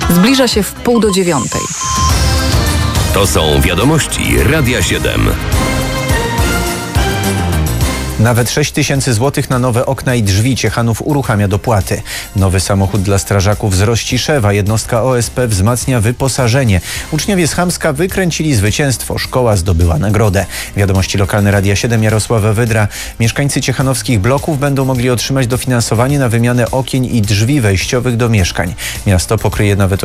Zbliża się w 8:30. To są wiadomości Radia 7. Nawet 6 000 złotych na nowe okna i drzwi Ciechanów uruchamia dopłaty. Nowy samochód dla strażaków z Rościszewa. Jednostka OSP wzmacnia wyposażenie. Uczniowie z Chamska wykręcili zwycięstwo. Szkoła zdobyła nagrodę. Wiadomości lokalne Radia 7, Jarosława Wydra. Mieszkańcy ciechanowskich bloków będą mogli otrzymać dofinansowanie na wymianę okien i drzwi wejściowych do mieszkań. Miasto pokryje nawet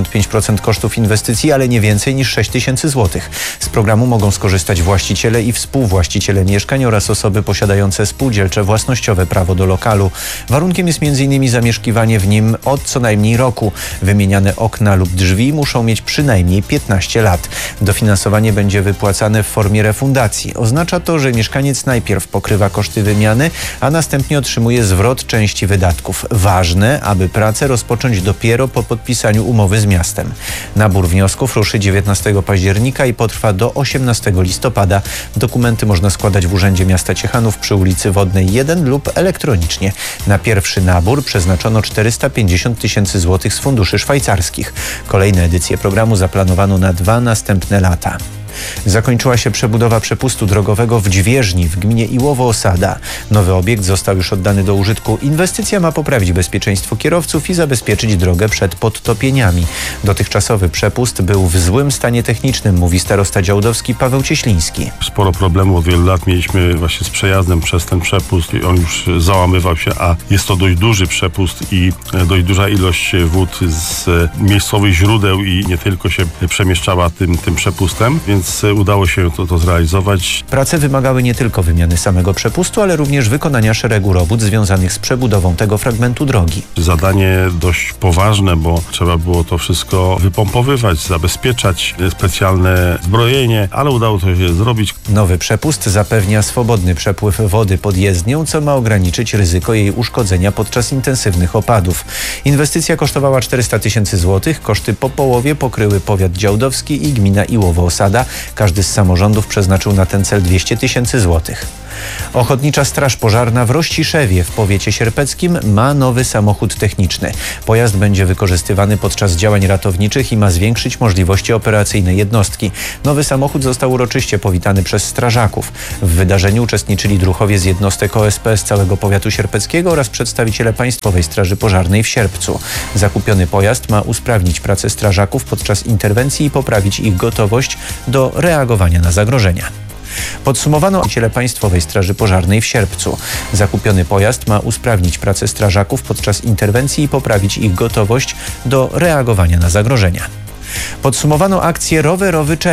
85% kosztów inwestycji, ale nie więcej niż 6 000 złotych. Z programu mogą skorzystać właściciele i współwłaściciele mieszkań oraz osoby posiadające spółdzielcze własnościowe prawo do lokalu. Warunkiem jest m.in. zamieszkiwanie w nim od co najmniej roku. Wymieniane okna lub drzwi muszą mieć przynajmniej 15 lat. Dofinansowanie będzie wypłacane w formie refundacji. Oznacza to, że mieszkaniec najpierw pokrywa koszty wymiany, a następnie otrzymuje zwrot części wydatków. Ważne, aby pracę rozpocząć dopiero po podpisaniu umowy z miastem. Nabór wniosków ruszy 19 października i potrwa do 18 listopada. Dokumenty można składać w Urzędzie Miasta Ciechanów przy ulicy Wodnej 1 lub elektronicznie. Na pierwszy nabór przeznaczono 450 000 złotych z funduszy szwajcarskich. Kolejne edycje programu zaplanowano na 2 następne lata. Zakończyła się przebudowa przepustu drogowego w Dźwieżni w gminie Iłowo-Osada. Nowy obiekt został już oddany do użytku. Inwestycja ma poprawić bezpieczeństwo kierowców i zabezpieczyć drogę przed podtopieniami. Dotychczasowy przepust był w złym stanie technicznym, mówi starosta działdowski Paweł Cieśliński. Sporo problemów od wielu lat mieliśmy właśnie z przejazdem przez ten przepust. On już załamywał się, a jest to dość duży przepust i dość duża ilość wód z miejscowych źródeł i nie tylko się przemieszczała tym przepustem, więc udało się to zrealizować. Prace wymagały nie tylko wymiany samego przepustu, ale również wykonania szeregu robót związanych z przebudową tego fragmentu drogi. Zadanie dość poważne, bo trzeba było to wszystko wypompowywać, zabezpieczać, specjalne zbrojenie, ale udało to się zrobić. Nowy przepust zapewnia swobodny przepływ wody pod jezdnią, co ma ograniczyć ryzyko jej uszkodzenia podczas intensywnych opadów. Inwestycja kosztowała 400 000 złotych, koszty po połowie pokryły powiat działdowski i gmina Iłowo-Osada. Każdy z samorządów przeznaczył na ten cel 200 000 złotych. Ochotnicza Straż Pożarna w Rościszewie w powiecie sierpeckim ma nowy samochód techniczny. Pojazd będzie wykorzystywany podczas działań ratowniczych i ma zwiększyć możliwości operacyjne jednostki. Nowy samochód został uroczyście powitany przez strażaków. W wydarzeniu uczestniczyli druhowie z jednostek OSP z całego powiatu sierpeckiego oraz przedstawiciele Państwowej Straży Pożarnej w Sierpcu. Zakupiony pojazd ma usprawnić pracę strażaków podczas interwencji i poprawić ich gotowość do reagowania na zagrożenia. Podsumowano przedstawiciele Państwowej Straży Pożarnej w Sierpcu. Zakupiony pojazd ma usprawnić pracę strażaków podczas interwencji i poprawić ich gotowość do reagowania na zagrożenia. Podsumowano akcję Rowerowy Czerwiec.